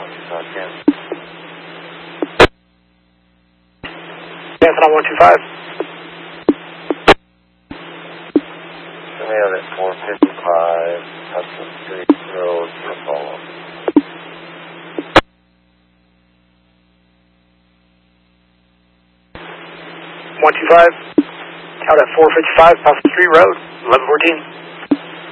Dancing on 125. We have at 455, Hudson Street Road, for follow-up. 125, out at 455, Hudson Street Road, 1114.